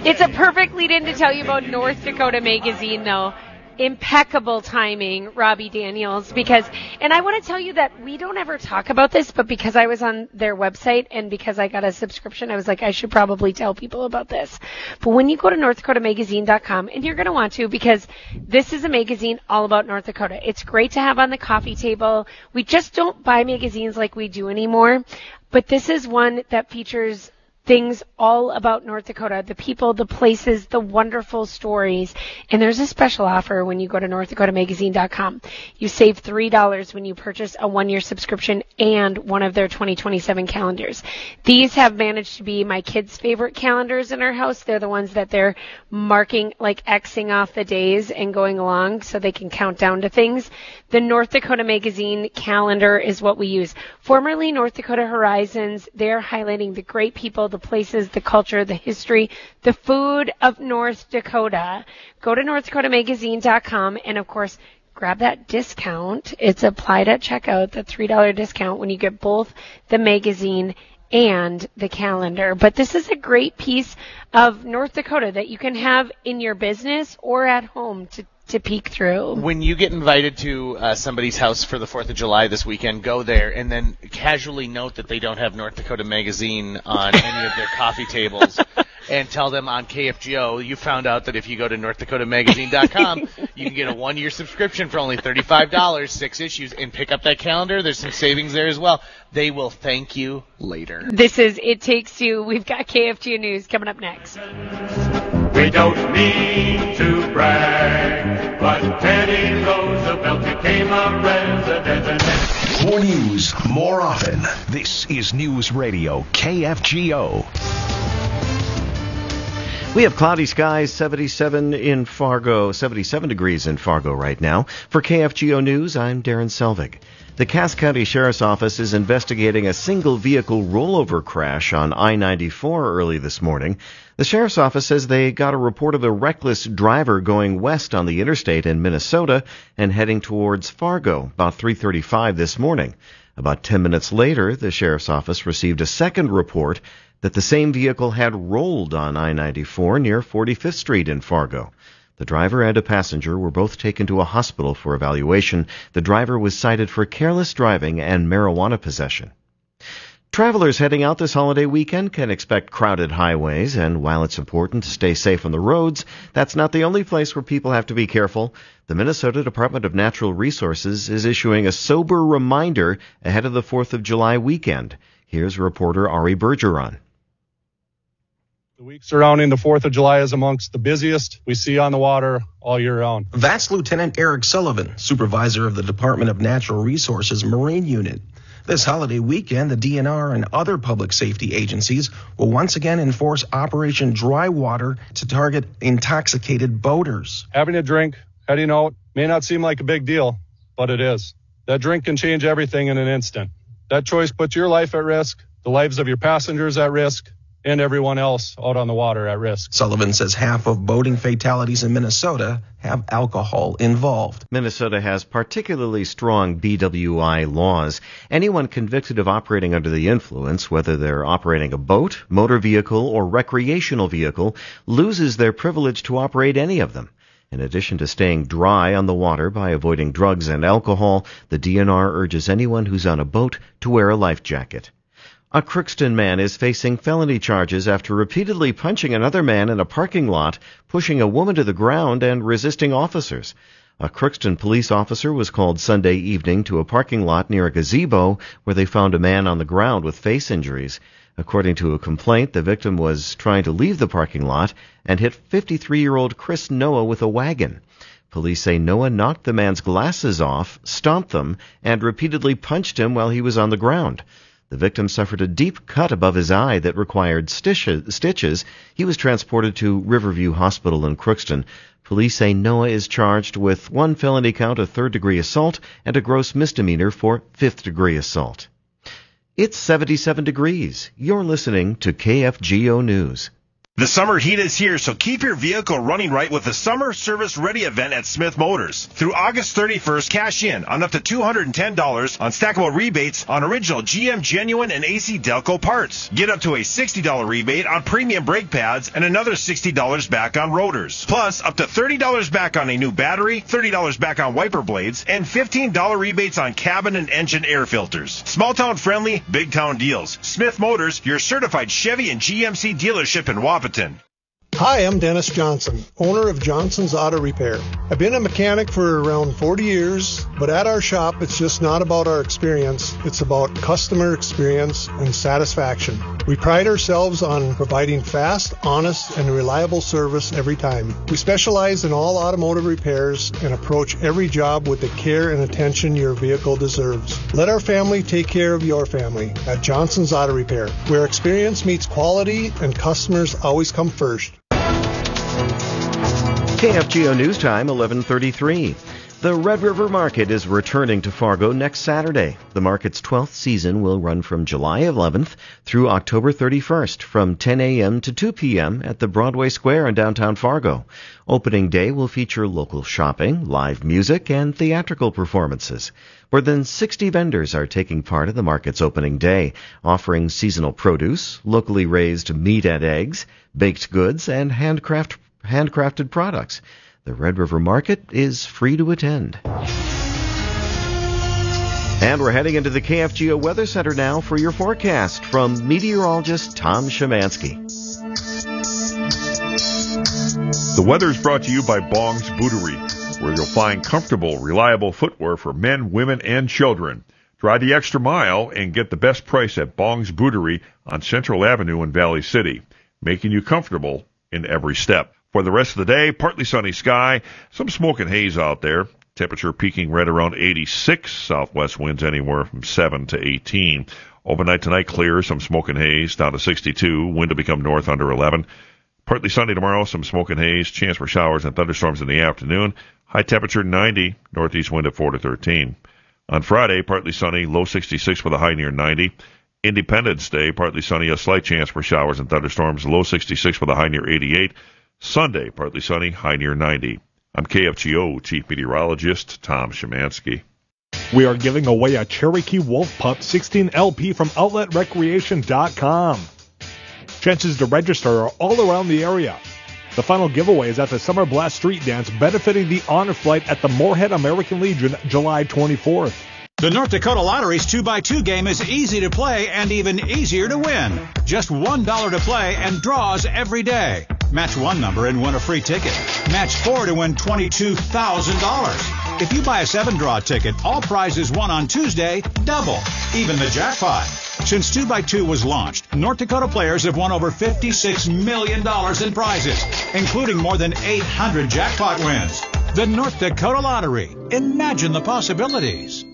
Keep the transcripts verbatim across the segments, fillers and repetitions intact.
It's a perfect lead-in to tell you about North Dakota Magazine, though. Impeccable timing, Robbie Daniels, because, and I want to tell you that we don't ever talk about this, but because I was on their website and because I got a subscription, I was like, I should probably tell people about this. But when you go to north dakota magazine dot com, and you're going to want to, because this is a magazine all about North Dakota. It's great to have on the coffee table. We just don't buy magazines like we do anymore, but this is one that features things all about North Dakota, the people, the places, the wonderful stories. And there's a special offer when you go to north dakota magazine dot com. You save three dollars when you purchase a one-year subscription and one of their twenty twenty-seven calendars. These have managed to be my kids' favorite calendars in our house. They're the ones that they're marking, like Xing off the days and going along so they can count down to things. The North Dakota Magazine calendar is what we use. Formerly North Dakota Horizons, they're highlighting the great people, the places, the culture, the history, the food of North Dakota. Go to north dakota magazine dot com and, of course, grab that discount. It's applied at checkout, the three dollars discount when you get both the magazine and the calendar. But this is a great piece of North Dakota that you can have in your business or at home to to peek through. When you get invited to uh, somebody's house for the fourth of July this weekend, go there and then casually note that they don't have North Dakota Magazine on any of their coffee tables and tell them on K F G O you found out that if you go to north dakota magazine dot com, you can get a one-year subscription for only thirty-five dollars, six issues, and pick up that calendar. There's some savings there as well. They will thank you later. This is It Takes Two. We've got K F G O News coming up next. We don't need to brag, but Teddy Roosevelt became a resident. More news, more often. This is News Radio K F G O. We have cloudy skies, seventy-seven in Fargo, seventy-seven degrees in Fargo right now. For K F G O News, I'm Darren Selvig. The Cass County Sheriff's Office is investigating a single-vehicle rollover crash on I ninety-four early this morning. The Sheriff's Office says they got a report of a reckless driver going west on the interstate in Minnesota and heading towards Fargo about three thirty-five this morning. About ten minutes later, the Sheriff's Office received a second report that the same vehicle had rolled on I ninety-four near forty-fifth Street in Fargo. The driver and a passenger were both taken to a hospital for evaluation. The driver was cited for careless driving and marijuana possession. Travelers heading out this holiday weekend can expect crowded highways, and while it's important to stay safe on the roads, that's not the only place where people have to be careful. The Minnesota Department of Natural Resources is issuing a sober reminder ahead of the fourth of July weekend. Here's reporter Ari Bergeron. The week surrounding the fourth of July is amongst the busiest we see on the water all year round. That's Lieutenant Eric Sullivan, supervisor of the Department of Natural Resources Marine Unit. This holiday weekend, the D N R and other public safety agencies will once again enforce Operation Dry Water to target intoxicated boaters. Having a drink, heading out, may not seem like a big deal, but it is. That drink can change everything in an instant. That choice puts your life at risk, the lives of your passengers at risk, and everyone else out on the water at risk. Sullivan says half of boating fatalities in Minnesota have alcohol involved. Minnesota has particularly strong B W I laws. Anyone convicted of operating under the influence, whether they're operating a boat, motor vehicle, or recreational vehicle, loses their privilege to operate any of them. In addition to staying dry on the water by avoiding drugs and alcohol, the D N R urges anyone who's on a boat to wear a life jacket. A Crookston man is facing felony charges after repeatedly punching another man in a parking lot, pushing a woman to the ground, and resisting officers. A Crookston police officer was called Sunday evening to a parking lot near a gazebo where they found a man on the ground with face injuries. According to a complaint, the victim was trying to leave the parking lot and hit fifty-three-year-old Chris Noah with a wagon. Police say Noah knocked the man's glasses off, stomped them, and repeatedly punched him while he was on the ground. The victim suffered a deep cut above his eye that required stitches. He was transported to Riverview Hospital in Crookston. Police say Noah is charged with one felony count of third-degree assault and a gross misdemeanor for fifth-degree assault. It's seventy-seven degrees. You're listening to K F G O News. The summer heat is here, so keep your vehicle running right with the Summer Service Ready event at Smith Motors. Through August thirty-first, cash in on up to two hundred ten dollars on stackable rebates on original G M Genuine and A C Delco parts. Get up to a sixty dollars rebate on premium brake pads and another sixty dollars back on rotors. Plus, up to thirty dollars back on a new battery, thirty dollars back on wiper blades, and fifteen dollars rebates on cabin and engine air filters. Small town friendly, big town deals. Smith Motors, your certified Chevy and G M C dealership in Wapaton. Hi, I'm Dennis Johnson, owner of Johnson's Auto Repair. I've been a mechanic for around forty years, but at our shop, it's just not about our experience. It's about customer experience and satisfaction. We pride ourselves on providing fast, honest, and reliable service every time. We specialize in all automotive repairs and approach every job with the care and attention your vehicle deserves. Let our family take care of your family at Johnson's Auto Repair, where experience meets quality and customers always come first. K F G O News Time, eleven thirty-three. The Red River Market is returning to Fargo next Saturday. The market's twelfth season will run from July eleventh through October thirty-first from ten a.m. to two p.m. at the Broadway Square in downtown Fargo. Opening day will feature local shopping, live music, and theatrical performances. More than sixty vendors are taking part in the market's opening day, offering seasonal produce, locally raised meat and eggs, baked goods, and handcraft, handcrafted products. The Red River Market is free to attend. And we're heading into the K F G O Weather Center now for your forecast from meteorologist Tom Szymanski. The weather is brought to you by Bong's Bootery, where you'll find comfortable, reliable footwear for men, women, and children. Drive the extra mile and get the best price at Bong's Bootery on Central Avenue in Valley City, making you comfortable in every step. For the rest of the day, partly sunny sky, some smoke and haze out there. Temperature peaking right around eighty-six. Southwest winds anywhere from seven to eighteen. Overnight tonight, clear, some smoke and haze, down to sixty-two. Wind to become north under eleven. Partly sunny tomorrow, some smoke and haze. Chance for showers and thunderstorms in the afternoon. High temperature ninety. Northeast wind at four to thirteen. On Friday, partly sunny, low sixty-six with a high near ninety. Independence Day, partly sunny, a slight chance for showers and thunderstorms. Low sixty-six with a high near eighty-eight. Sunday, partly sunny, high near ninety. I'm K F G O Chief Meteorologist Tom Szymanski. We are giving away a Cherokee Wolf Pup sixteen L P from outlet recreation dot com. Chances to register are all around the area. The final giveaway is at the Summer Blast Street Dance benefiting the Honor Flight at the Moorhead American Legion July twenty-fourth. The North Dakota Lottery's two by two game is easy to play and even easier to win. Just one dollar to play and draws every day. Match one number and win a free ticket. Match four to win twenty-two thousand dollars. If you buy a seven-draw ticket, all prizes won on Tuesday double, even the jackpot. Since two by two was launched, North Dakota players have won over fifty-six million dollars in prizes, including more than eight hundred jackpot wins. The North Dakota Lottery. Imagine the possibilities.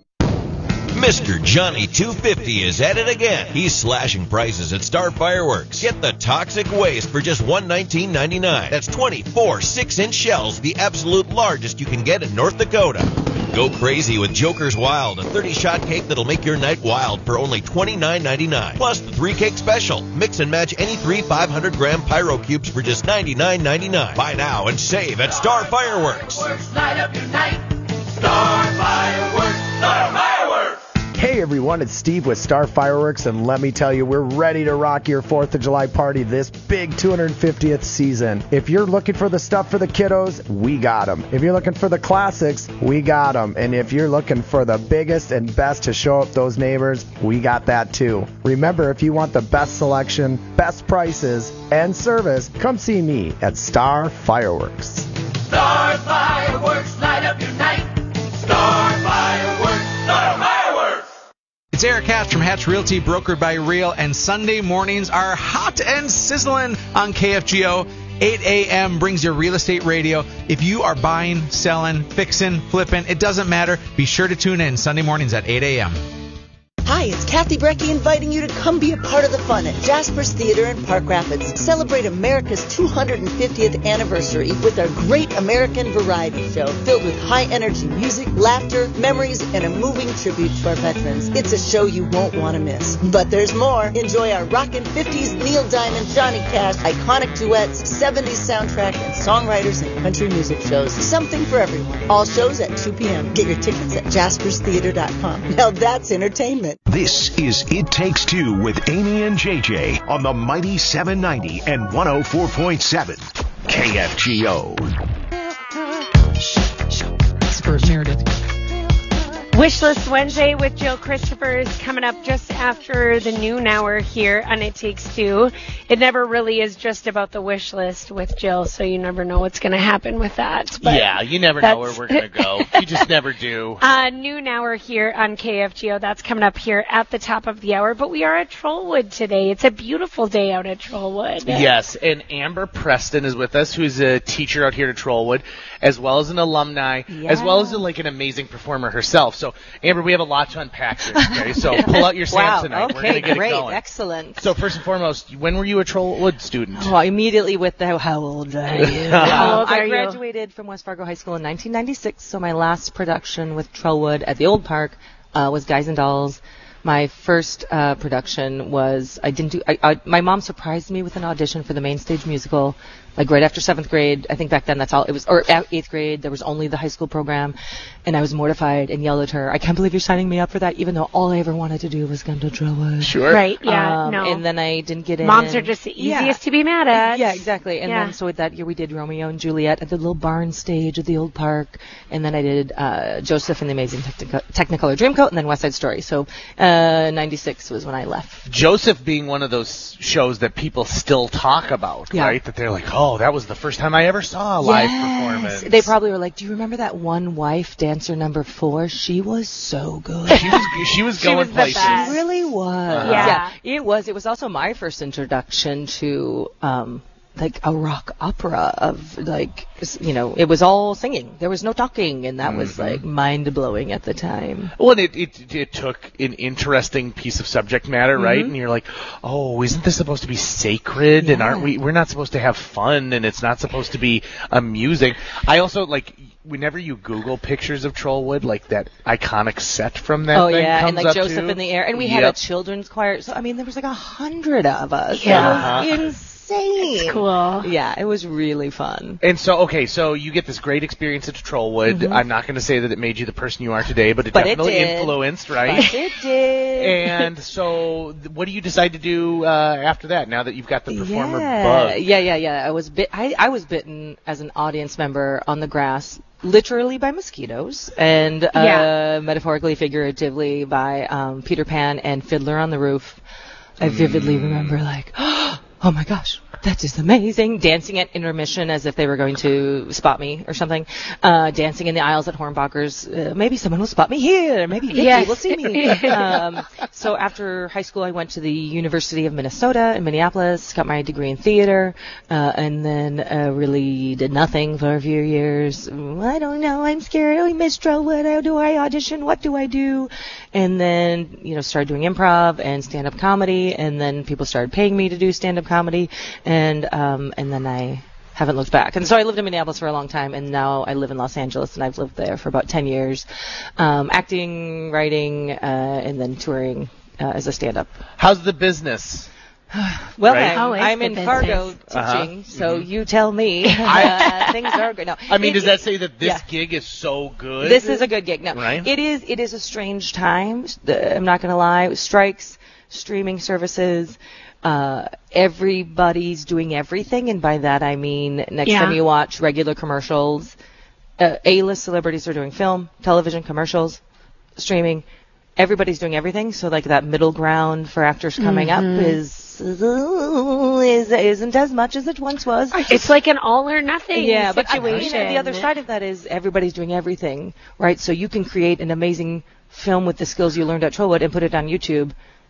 Mister Johnny two fifty is at it again. He's slashing prices at Star Fireworks. Get the Toxic Waste for just one hundred nineteen dollars and ninety-nine cents. That's twenty-four six-inch shells, the absolute largest you can get in North Dakota. Go crazy with Joker's Wild, a thirty-shot cake that'll make your night wild for only twenty-nine ninety-nine. Plus the three-cake special. Mix and match any three five hundred gram Pyro Cubes for just ninety-nine ninety-nine. Buy now and save at Star Fireworks. Light up your night. Star Fireworks. Star Fireworks. Hey everyone, it's Steve with Star Fireworks, and let me tell you, we're ready to rock your fourth of July party this big two hundred fiftieth season. If you're looking for the stuff for the kiddos, we got them. If you're looking for the classics, we got them. And if you're looking for the biggest and best to show up those neighbors, we got that too. Remember, if you want the best selection, best prices, and service, come see me at Star Fireworks. Star Fireworks, light up your night. Star Fireworks, Star Fireworks. It's Eric Hatch from Hatch Realty, brokered by Real, and Sunday mornings are hot and sizzling on K F G O. eight a.m. brings your real estate radio. If you are buying, selling, fixing, flipping, it doesn't matter. Be sure to tune in Sunday mornings at eight a.m. Hi, it's Kathy Brecky inviting you to come be a part of the fun at Jasper's Theater in Park Rapids. Celebrate America's two hundred fiftieth anniversary with our Great American Variety Show filled with high-energy music, laughter, memories, and a moving tribute to our veterans. It's a show you won't want to miss. But there's more. Enjoy our rockin' fifties, Neil Diamond, Johnny Cash, iconic duets, seventies soundtrack, and songwriters and country music shows. Something for everyone. All shows at two p.m. Get your tickets at jaspers theater dot com. Now that's entertainment. This is It Takes Two with Amy and J J on the mighty seven ninety and one oh four point seven K F G O. Spurs Meredith. Wishlist Wednesday with Jill Christopher is coming up just after the noon hour here on It Takes Two. It never really is just about the wish list with Jill, so you never know what's going to happen with that. But yeah, you never know where we're going to go. You just never do. Uh, noon hour here on K F G O. That's coming up here at the top of the hour. But we are at Trollwood today. It's a beautiful day out at Trollwood. Yes, and Amber Preston is with us, who's a teacher out here at Trollwood, as well as an alumni, yeah. as well as a, like an amazing performer herself. So, Amber, we have a lot to unpack here, okay? So pull out your Samsonite. Wow, We're going to okay, get great, it going. excellent. So first and foremost, when were you a Trollwood student? Oh, immediately with the, how old are you? How um, old are I you? graduated from West Fargo High School in nineteen ninety-six, so my last production with Trollwood at the Old Park uh, was Guys and Dolls. My first uh, production was, I didn't do, I, I, my mom surprised me with an audition for the main stage musical, like right after seventh grade. I think back then that's all, it was, or eighth grade, there was only the high school program, and I was mortified and yelled at her, I can't believe you're signing me up for that, even though all I ever wanted to do was come to Trollwood. Sure. Right, yeah, um, no. And then I didn't get in. Moms are just the easiest Yeah. to be mad at. Yeah, exactly. And Yeah. then so with that year we did Romeo and Juliet at the little barn stage at the Old Park, and then I did uh, Joseph and the Amazing Technico- Technicolor Dreamcoat, and then West Side Story. So uh, ninety-six was when I left. Joseph being one of those shows that people still talk about, Yeah. right? That they're like, oh, that was the first time I ever saw a live Yes. performance. They probably were like, do you remember that one wife, dancer number four? She was so good. She was, she was going was the places. best. She really was. Uh-huh. Yeah. It was. It was also my first introduction to, um, like a rock opera of like, you know, it was all singing. There was no talking, and that was like mind blowing at the time. Well, and it, it it took an interesting piece of subject matter, right? Mhm. And you're like, oh, isn't this supposed to be sacred? And Yeah. aren't we? We're not supposed to have fun, and it's not supposed to be amusing. I also like. Whenever you Google pictures of Trollwood, like that iconic set from that Oh thing yeah, comes and like up Joseph too. in the Air, and we had a Yep. children's choir. So I mean, there was like a hundred of us. Yeah. It was insane. It's cool. Yeah, it was really fun. And so, okay, so you get this great experience at Trollwood. Mhm. I'm not going to say that it made you the person you are today, but it But it definitely did. influenced, right? But it did. And so, th- what do you decide to do uh, after that? Now that you've got the performer yeah. bug, Yeah, yeah, yeah. I was bit. I, I was bitten as an audience member on the grass, literally by mosquitoes, and uh, Yeah. metaphorically, figuratively by um, Peter Pan and Fiddler on the Roof. I vividly remember, like, oh my gosh, that is amazing. Dancing at intermission as if they were going to spot me or something. Uh, dancing in the aisles at Hornbacher's. Uh, maybe someone will spot me here. Maybe Vicky Yes. will see me. um, so after high school, I went to the University of Minnesota in Minneapolis, got my degree in theater, uh, and then uh, really did nothing for a few years. I don't know. I'm scared. I miss Trollwood. How do I audition? What do I do? And then, you know, started doing improv and stand-up comedy, and then people started paying me to do stand-up comedy. And um, and then I haven't looked back. And so I lived in Minneapolis for a long time, and now I live in Los Angeles, and I've lived there for about ten years, um, acting, writing, uh, and then touring uh, as a stand-up. how's the business? Well, Right. I'm, Always I'm the in business. Fargo Uh-huh. teaching, so you tell me. uh, things are good. No, I mean, it- does that say that this yeah. gig is so good? This is a good gig. No, Right. it is. It is a strange time. The- I'm not going to lie. Strikes, streaming services. Uh, everybody's doing everything, and by that I mean next Yeah. time you watch regular commercials, uh, A-list celebrities are doing film, television, commercials, streaming. Everybody's doing everything. So like that middle ground for actors coming Mhm. up is, is isn't as much as it once was. It's like an all or nothing Yeah, but I situation. mean, the other side of that is everybody's doing everything, right? So you can create an amazing film with the skills you learned at Trollwood and put it on YouTube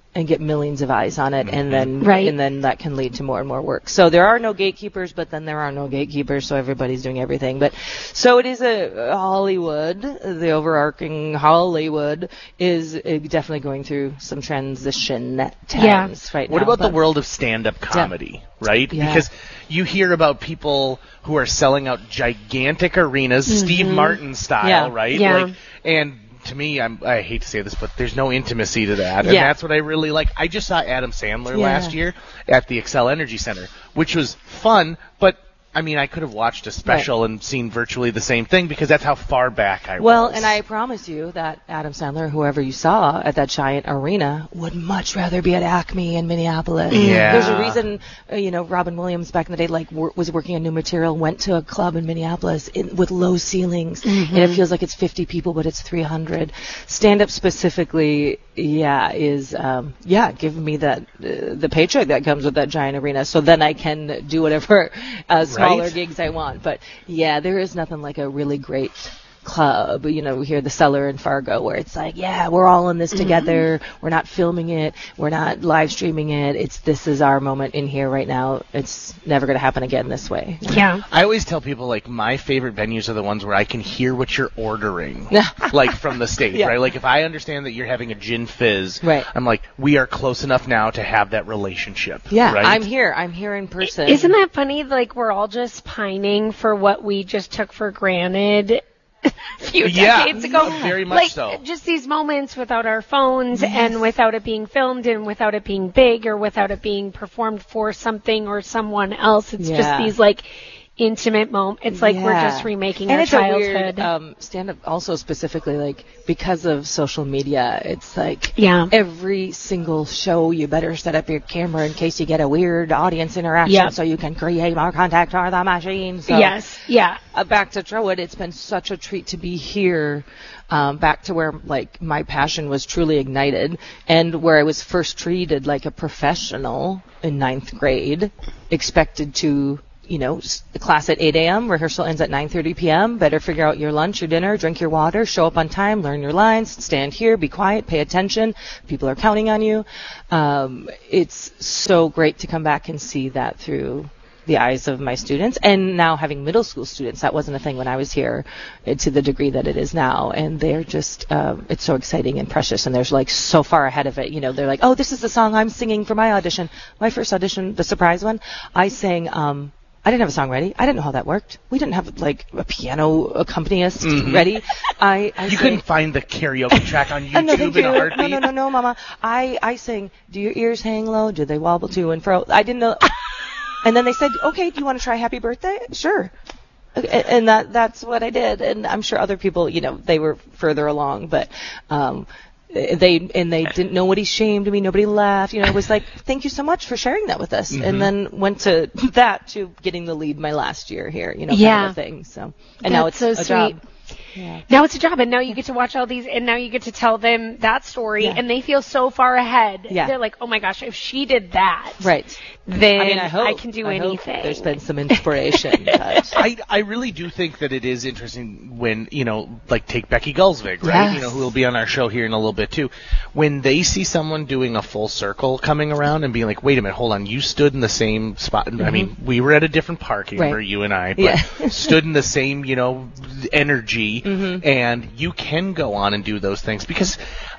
and get millions of eyes on it, and then Right. and then that can lead to more and more work. So there are no gatekeepers, but then there are no gatekeepers, so everybody's doing everything. But so it is a Hollywood, the overarching Hollywood is uh, definitely going through some transition times right now. What about the but- world of stand-up comedy, right? Yeah. Because you hear about people who are selling out gigantic arenas, Steve Mhm. Martin style, Yeah. right? Yeah. Like, and to me, I'm, I hate to say this, but there's no intimacy to that, and Yeah. that's what I really like. I just saw Adam Sandler Yeah. last year at the Excel Energy Center, which was fun, but I mean, I could have watched a special and seen virtually the same thing because that's how far back I Well, was. and I promise you that Adam Sandler, whoever you saw at that giant arena, would much rather be at Acme in Minneapolis. Yeah. There's a reason, uh, you know, Robin Williams back in the day, like, wor- was working on new material, went to a club in Minneapolis in, with low ceilings, Mhm. and it feels like it's fifty people, but it's three hundred. Stand-up specifically, yeah, is, um, yeah, give me that, uh, the paycheck that comes with that giant arena, so then I can do whatever uh, smaller Right? gigs I want. But, yeah, there is nothing like a really great club, you know, we hear the Cellar in Fargo where it's like, yeah, we're all in this together. We're not filming it. We're not live streaming it. It's, this is our moment in here right now. It's never going to happen again this way. Yeah. I always tell people, like, my favorite venues are the ones where I can hear what you're ordering, like, from the stage, Yeah. right? Like, if I understand that you're having a gin fizz, Right. I'm like, we are close enough now to have that relationship, Yeah, right? I'm here. I'm here in person. Isn't that funny? Like, we're all just pining for what we just took for granted a few Yeah, decades ago. yeah, very much like, so. Just these moments without our phones Yes. and without it being filmed and without it being big or without it being performed for something or someone else. It's just Yeah. these, like, intimate moments. It's like we're Yeah. just remaking and our it's childhood. a weird um, stand-up also specifically, like, because of social media, it's like Yeah. every single show you better set up your camera in case you get a weird audience interaction Yeah. so you can create more contact for the machine. So, Yes, yeah. uh, back to Trowwood, it's been such a treat to be here, um, back to where, like, my passion was truly ignited and where I was first treated like a professional in ninth grade, expected to, you know, s- the class at eight a.m., rehearsal ends at nine thirty p.m., better figure out your lunch, your dinner, drink your water, show up on time, learn your lines, stand here, be quiet, pay attention, people are counting on you. Um, it's so great to come back and see that through the eyes of my students, and now having middle school students, that wasn't a thing when I was here uh, to the degree that it is now, and they're just, um, it's so exciting and precious, and they're like so far ahead of it, you know, they're like, oh, this is the song I'm singing for my audition. My first audition, the surprise one, I sang, um, I didn't have a song ready. I didn't know how that worked. We didn't have, like, a piano accompanist Mhm. ready. I, I you sang, couldn't find the karaoke track on Oh, no, YouTube thank in a you. heartbeat? No, no, no, no, Mama. I, I sang, do your ears hang low? Do they wobble to and fro? I didn't know. And then they said, okay, do you want to try Happy Birthday? Sure. Okay, and that that's what I did. And I'm sure other people, you know, they were further along, but um, they and they didn't. Nobody shamed me. Nobody laughed. You know, it was like, thank you so much for sharing that with us. Mhm. And then went to that to getting the lead my last year here. You know, Yeah. kind of a thing. So and now it's That's so a sweet. job. Yeah. Now it's a job, and now you get to watch all these, and now you get to tell them that story, Yeah. and they feel so far ahead. Yeah. They're like, oh my gosh, if she did that, Right. then I mean, I hope can do I hope anything. there's been some inspiration. but I, I really do think that it is interesting when, you know, like take Becky Gulsvig, right? Yes. You know, who will be on our show here in a little bit too. When they see someone doing a full circle coming around and being like, wait a minute, hold on, you stood in the same spot. I mean, we were at a different parking Right. for you and I, but Yeah. stood in the same, you know, energy, Mhm. and you can go on and do those things because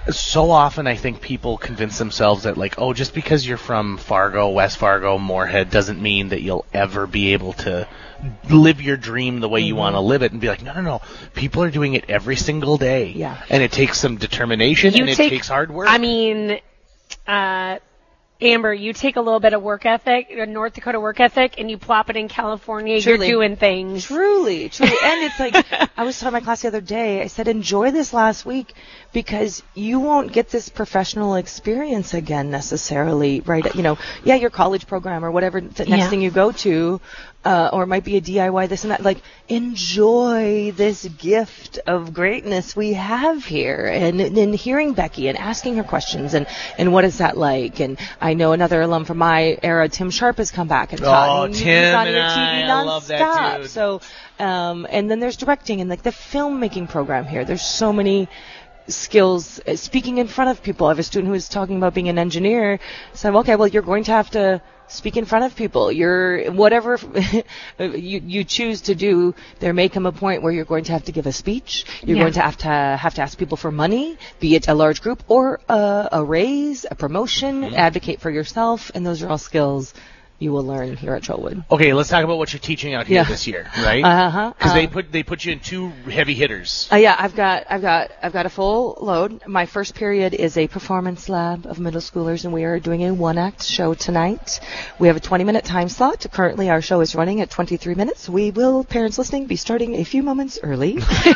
so often I think people convince themselves that, like, oh, just because you're from Fargo, West Fargo, Moorhead doesn't mean that you'll ever be able to live your dream the way you Mhm. want to live it, and be like, no, no, no. People are doing it every single day. Yeah. And it takes some determination, You and take- it takes hard work. I mean, uh, Amber, you take a little bit of work ethic, a North Dakota work ethic, and you plop it in California. Truly. You're doing things. Truly, truly. And it's like, I was telling my class the other day, I said, enjoy this last week because you won't get this professional experience again necessarily, right? You know, yeah, your college program or whatever the next Yeah. thing you go to, uh, or it might be a D I Y, this and that. Like, enjoy this gift of greatness we have here. And then hearing Becky and asking her questions and, and what is that like? And I know another alum from my era, Tim Sharp, has come back and taught. Oh, and he's Tim on your and T V I, I nonstop. love that dude. So, um, and then there's directing and like the filmmaking program here. There's so many skills, uh, speaking in front of people. I have a student who was talking about being an engineer. So, okay, well, you're going to have to speak in front of people. You're whatever you you choose to do. There may come a point where you're going to have to give a speech. You're Yeah. going to have to have to ask people for money, be it a large group or a, a raise, a promotion. Mm-hmm. Advocate for yourself, and those are all skills you will learn here at Trollwood. Okay, let's talk about what you're teaching out here Yeah. this year, right? Uh-huh. Because Uh, they put they put you in two heavy hitters. Uh, yeah, I've got, I've got, I've got a full load. My first period is a performance lab of middle schoolers, and we are doing a one-act show tonight. We have a twenty-minute time slot. Currently, our show is running at twenty-three minutes. We will, parents listening, be starting a few moments early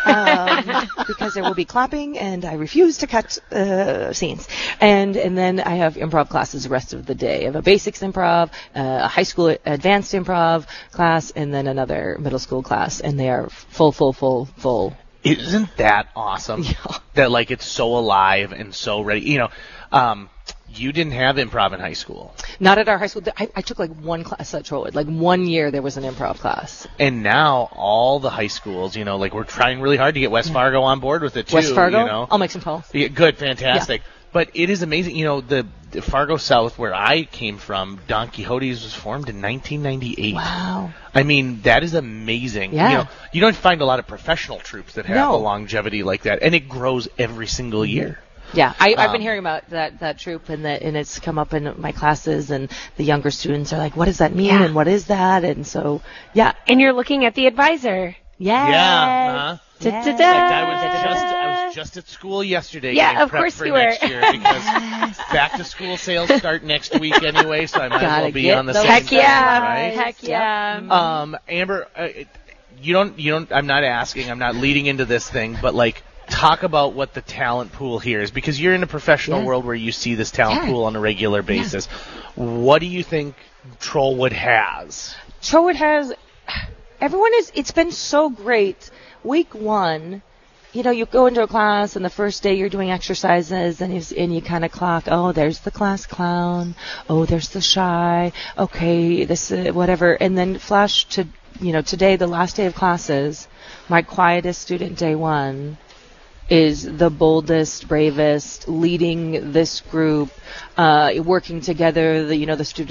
um, because there will be clapping, and I refuse to cut uh, scenes. And and then I have improv classes the rest of the day. I have a basics improv, uh, a high school advanced improv class, and then another middle school class, and they are full, full, full, full. Isn't that awesome? Yeah. That like it's so alive and so ready. You know, um, you didn't have improv in high school, Not at our high school. I, I took like one class at Trollwood. Like one year there was an improv class. and now all the high schools, you know, like we're trying really hard to get West Fargo on board with it too. West Fargo? You know? I'll make some calls. Yeah, good, fantastic. But it is amazing. You know, the, the Fargo South, where I came from, Don Quixote's was formed in nineteen ninety-eight. Wow. I mean, that is amazing. Yeah. You know, you don't find a lot of professional troops that have No. a longevity like that, and it grows every single year. Yeah, I, I've been Um, hearing about that that troop, and that and it's come up in my classes, and the younger students are like, "What does that mean? Yeah. And what is that?" And so, yeah, And you're looking at the advisor. yes. Yeah. Uh-huh. Da, Yes. da, In da. fact, I was just I was just at school yesterday. Yeah, getting of prepped course for you were. next year because back to school sales start next week anyway, so I might as Gotta well be get on the those same Heck thing, yeah. right? Heck yeah. Um, Amber, uh, it- you don't, you don't. I'm not asking. I'm not leading into this thing, but like, talk about what the talent pool here is, because you're in a professional Yeah. world where you see this talent Yeah. pool on a regular basis. What do you think Trollwood has? Trollwood has, everyone is, it's been so great. Week one, you know, you go into a class, and the first day you're doing exercises, and you, and you kind of clock, oh, there's the class clown, oh, there's the shy, okay, this, uh, whatever, and then flash to, you know, today, the last day of classes, my quietest student day one is the boldest, bravest, leading this group, uh, working together, the, you know, the student